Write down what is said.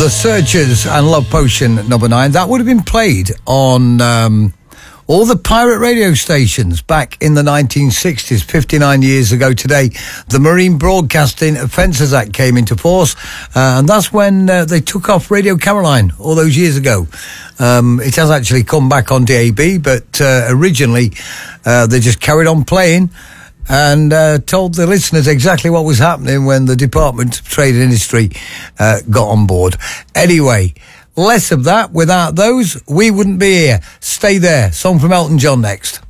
The Searchers and Love Potion number 9. That would have been played on all the pirate radio stations back in the 1960s, 59 years ago today. The Marine Broadcasting Offences Act came into force, and that's when they took off Radio Caroline all those years ago. It has actually come back on DAB, but originally they just carried on playing and told the listeners exactly what was happening when the Department of Trade and Industry got on board. Anyway, less of that. Without those, we wouldn't be here. Stay there. Song from Elton John next.